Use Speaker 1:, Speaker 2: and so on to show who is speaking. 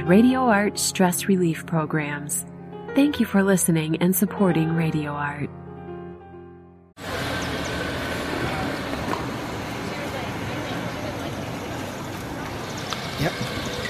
Speaker 1: and Radio Art stress relief programs. Thank you for listening and supporting Radio Art.
Speaker 2: Yep.